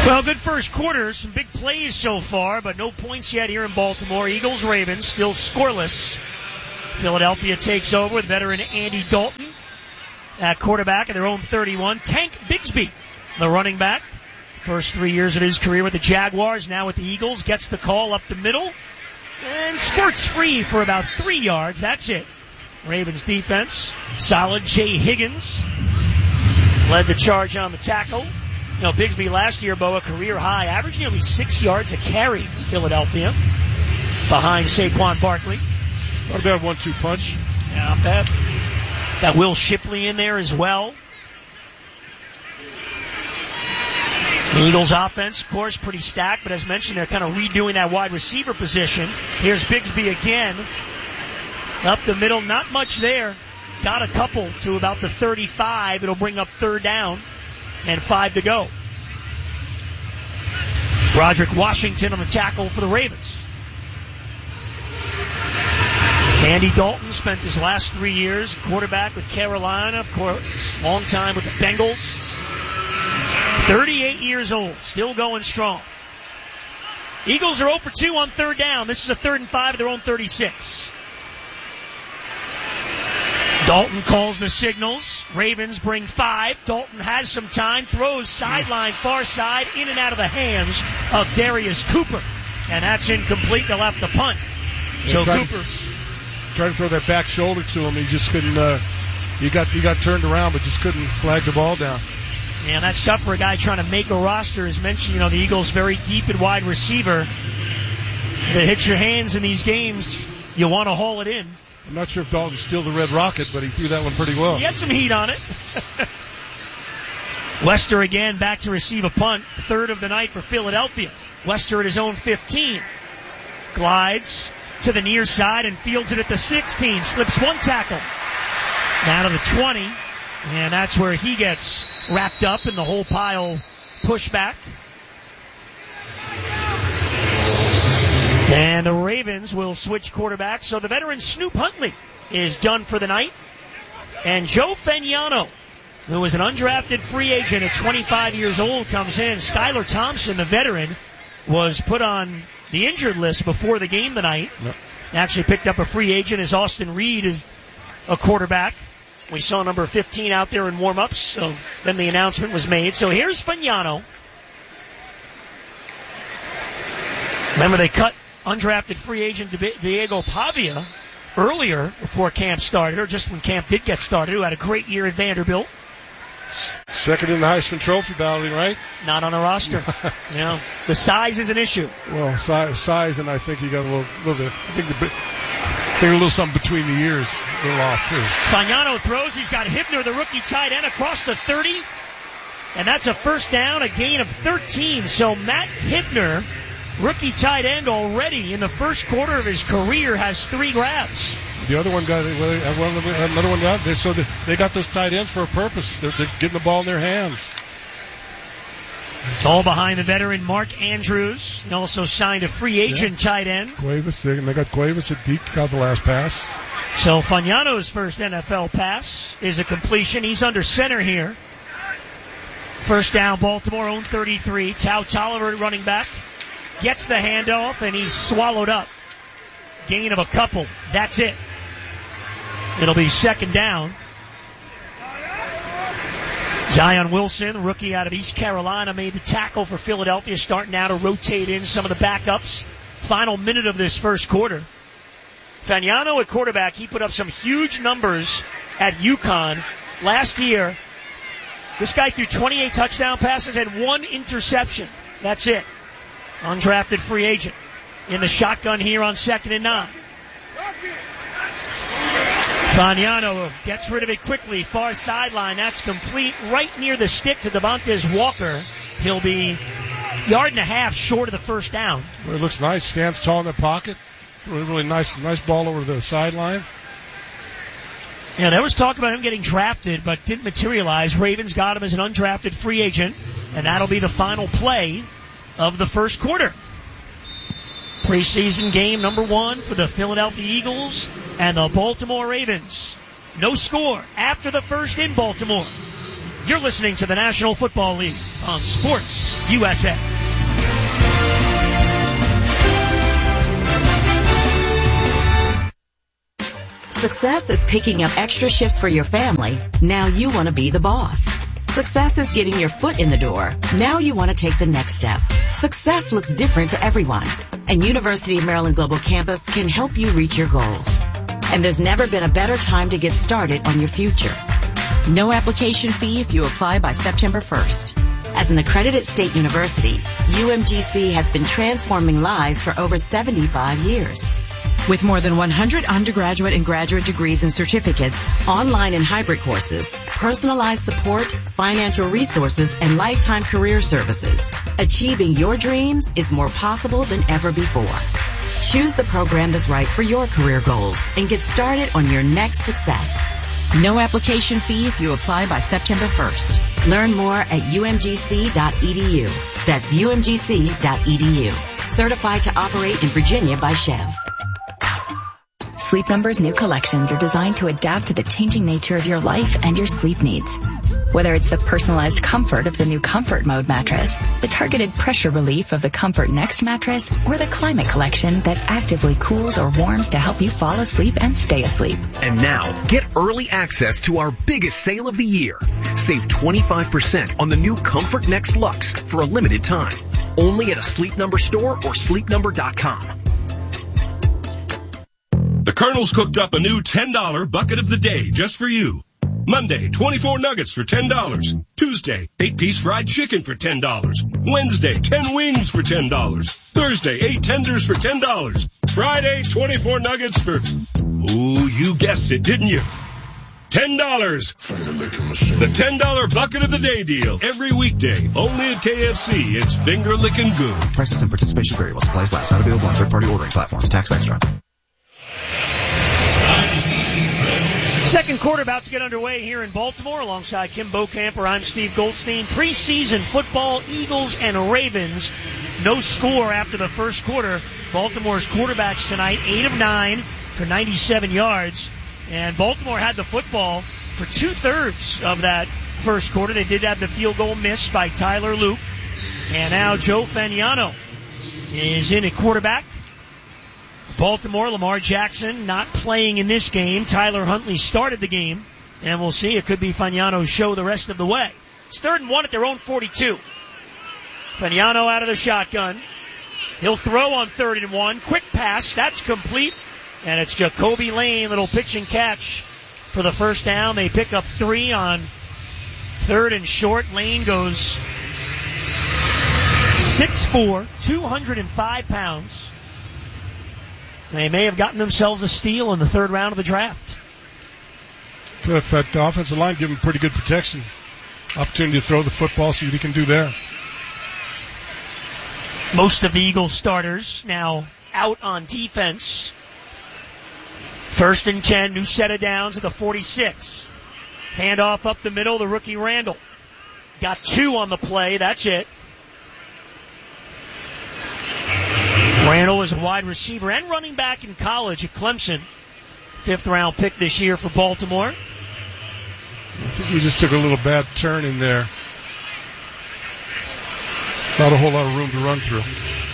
Well, good first quarter. Some big plays so far, but no points yet here in Baltimore. Eagles, Ravens, still scoreless. Philadelphia takes over with veteran Andy Dalton at quarterback at their own 31. Tank Bigsby, the running back. First 3 years of his career with the Jaguars, now with the Eagles. Gets the call up the middle and squirts free for about 3 yards. That's it. Ravens defense, solid. Jay Higgins led the charge on the tackle. You know, Bigsby last year, Bo, a career high, averaged nearly 6 yards a carry for Philadelphia behind Saquon Barkley. Not a bad 1-2 punch. Yeah, not bad. Got Will Shipley in there as well. The Eagles offense, of course, pretty stacked, but as mentioned, they're kind of redoing that wide receiver position. Here's Bigsby again. Up the middle, not much there. Got a couple to about the 35. It'll bring up third down and 5 to go. Broderick Washington on the tackle for the Ravens. Andy Dalton spent his last 3 years quarterback with Carolina, of course, long time with the Bengals. 38 years old, still going strong. Eagles are 0 for 2 on third down. This is a 3rd and 5 at their own 36. Dalton calls the signals. Ravens bring 5. Dalton has some time, throws sideline, far side, in and out of the hands of Darius Cooper. And that's incomplete. They'll have to punt. So Cooper tried to throw that back shoulder to him. He just couldn't. He got turned around, but just couldn't flag the ball down. Yeah, that's tough for a guy trying to make a roster. As mentioned, you know, the Eagles very deep at wide receiver. If it hits your hands in these games, you want to haul it in. I'm not sure if Dalton steal the Red Rocket, but he threw that one pretty well. He had some heat on it. Wester again back to receive a punt. 3rd of the night for Philadelphia. Wester at his own 15. Glides to the near side and fields it at the 16. Slips one tackle. Now to the 20. And that's where he gets wrapped up in the whole pile pushback. And the Ravens will switch quarterbacks. So the veteran Snoop Huntley is done for the night. And Joe Fagnano, who was an undrafted free agent at 25 years old, comes in. Skylar Thompson, the veteran, was put on the injured list before the game tonight. Yep. Actually picked up a free agent as Austin Reed is a quarterback. We saw number 15 out there in warm-ups, so then the announcement was made. So here's Fagnano. Remember, they cut undrafted free agent Diego Pavia earlier before camp started, or just when camp did get started, who had a great year at Vanderbilt. Second in the Heisman Trophy balloting, right? Not on the roster. You know, the size is an issue. Well, size, and I think he got a little bit. I think a little something between the ears, a little off too. Fagnano throws. He's got Hibner, the rookie tight end, across the 30, and that's a first down, a gain of 13. So Matt Hibner, rookie tight end already in the first quarter of his career, has 3 grabs. The other one got another one got. So they got those tight ends for a purpose. They're getting the ball in their hands. It's all behind the veteran Mark Andrews. He also signed a free agent tight end. Cuevas, and they got Cuevas at Deke, got the last pass. So Fagnano's first NFL pass is a completion. He's under center here. First down, Baltimore, own 33. Tau Tolliver running back. Gets the handoff, and he's swallowed up. Gain of a couple. That's it. It'll be second down. Zion Wilson, rookie out of East Carolina, made the tackle for Philadelphia, starting now to rotate in some of the backups. Final minute of this first quarter. Fagnano at quarterback, he put up some huge numbers at UConn last year. This guy threw 28 touchdown passes and 1 interception. That's it. Undrafted free agent. In the shotgun here on 2nd and 9. Fagnano gets rid of it quickly. Far sideline. That's complete. Right near the stick to Devontae Walker. He'll be 1.5 yards short of the first down. Well, it looks nice. Stands tall in the pocket. Really nice ball over the sideline. Yeah, there was talk about him getting drafted, but didn't materialize. Ravens got him as an undrafted free agent, and that'll be the final play of the first quarter. Preseason game number 1 for the Philadelphia Eagles and the Baltimore Ravens. No score after the first in Baltimore. You're listening to the National Football League on Sports USA. Success is picking up extra shifts for your family. Now you want to be the boss. Success is getting your foot in the door. Now you want to take the next step. Success looks different to everyone, and University of Maryland Global Campus can help you reach your goals. And there's never been a better time to get started on your future. No application fee if you apply by September 1st. As an accredited state university, UMGC has been transforming lives for over 75 years. With more than 100 undergraduate and graduate degrees and certificates, online and hybrid courses, personalized support, financial resources, and lifetime career services, achieving your dreams is more possible than ever before. Choose the program that's right for your career goals and get started on your next success. No application fee if you apply by September 1st. Learn more at umgc.edu. That's umgc.edu. Certified to operate in Virginia by Chev. Sleep Number's new collections are designed to adapt to the changing nature of your life and your sleep needs. Whether it's the personalized comfort of the new Comfort Mode mattress, the targeted pressure relief of the Comfort Next mattress, or the Climate Collection that actively cools or warms to help you fall asleep and stay asleep. And now, get early access to our biggest sale of the year. Save 25% on the new Comfort Next Luxe for a limited time. Only at a Sleep Number store or sleepnumber.com. The Colonel's cooked up a new $10 bucket of the day just for you. Monday, 24 nuggets for $10. Tuesday, 8-piece fried chicken for $10. Wednesday, 10 wings for $10. Thursday, 8 tenders for $10. Friday, 24 nuggets for, ooh, you guessed it, didn't you? $10. The $10 bucket of the day deal. Every weekday, only at KFC. It's finger licking good. Prices and participation vary while supplies last. Not available on third-party ordering platforms. Tax extra. Second quarter about to get underway here in Baltimore. Alongside Kim Bokamper, I'm Steve Goldstein. Preseason football, Eagles and Ravens. No score after the first quarter. Baltimore's quarterbacks tonight, 8 of 9 for 97 yards. And Baltimore had the football for 2/3 of that first quarter. They did have the field goal missed by Tyler Luke. And now Joe Fagnano is in at quarterback. Baltimore, Lamar Jackson not playing in this game. Tyler Huntley started the game, and we'll see. It could be Fagnano's show the rest of the way. It's 3rd and 1 at their own 42. Fagnano out of the shotgun. He'll throw on 3rd and 1. Quick pass. That's complete. And it's Jacoby Lane, little pitch and catch for the first down. They pick up 3 on 3rd and short. Lane goes 6'4", 205 pounds. They may have gotten themselves a steal in the 3rd round of the draft. If that offensive line give him pretty good protection, opportunity to throw the football, see what he can do there. Most of the Eagles starters now out on defense. 1st and 10, new set of downs at the 46. Handoff up the middle, the rookie Randall. Got 2 on the play, that's it. Randall is a wide receiver and running back in college at Clemson. 5th round pick this year for Baltimore. I think he just took a little bad turn in there. Not a whole lot of room to run through.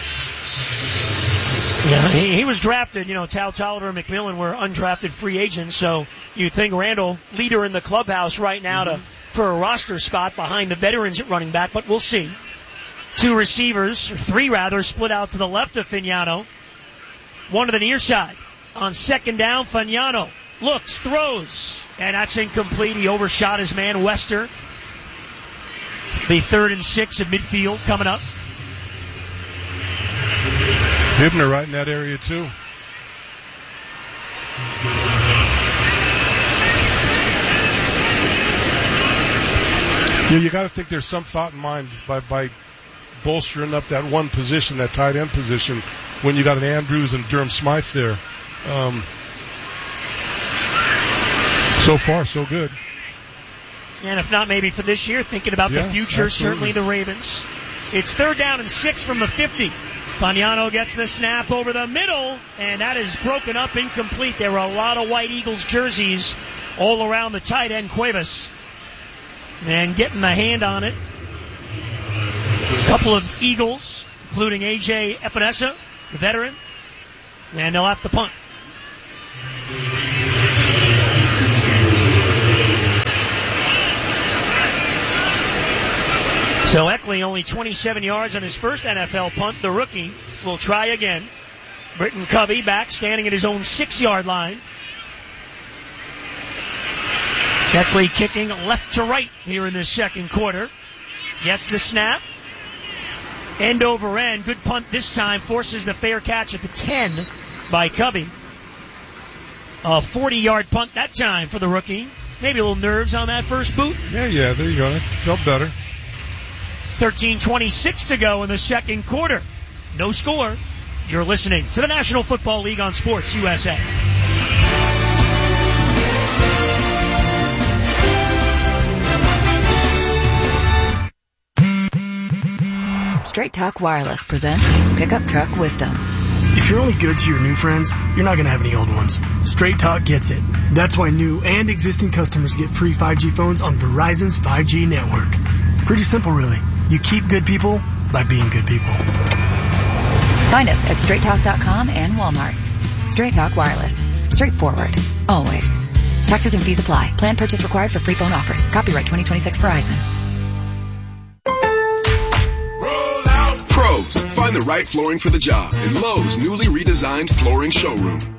Yeah, he was drafted. Tal Tolliver and McMillan were undrafted free agents, so you'd think Randall, leader in the clubhouse right now for a roster spot behind the veterans at running back, but we'll see. 2 receivers, or 3 rather, split out to the left of Fagnano. 1 to the near side. On 2nd down, Fagnano looks, throws, and that's incomplete. He overshot his man, Wester. Be 3rd and 6 at midfield coming up. Hibner right in that area too. You got to think there's some thought in mind by bolstering up that one position, that tight end position, when you got an Andrews and Durham Smythe there. So far, so good. And if not, maybe for this year, thinking about the future, absolutely. Certainly the Ravens. It's 3rd down and 6 from the 50. Fagnano gets the snap over the middle, and that is broken up, incomplete. There were a lot of white Eagles jerseys all around the tight end, Cuevas. and getting the hand on it. A couple of Eagles, including A.J. Epinesa, the veteran, and they'll have to punt. So Eckley only 27 yards on his first NFL punt. The rookie will try again. Britton Covey back, standing at his own 6-yard line. Eckley kicking left to right here in this second quarter. Gets the snap. End over end. Good punt this time. Forces the fair catch at the 10 by Covey. A 40-yard punt that time for the rookie. Maybe a little nerves on that first boot. Yeah, there you go. That felt better. 13:26 to go in the second quarter. No score. You're listening to the National Football League on Sports USA. Straight Talk Wireless presents Pickup Truck Wisdom. If you're only good to your new friends, you're not going to have any old ones. Straight Talk gets it. That's why new and existing customers get free 5G phones on Verizon's 5G network. Pretty simple, really. You keep good people by being good people. Find us at straighttalk.com and Walmart. Straight Talk Wireless. Straightforward. Always. Taxes and fees apply. Plan purchase required for free phone offers. Copyright 2026 Verizon. Pros, find the right flooring for the job in Lowe's newly redesigned flooring showroom.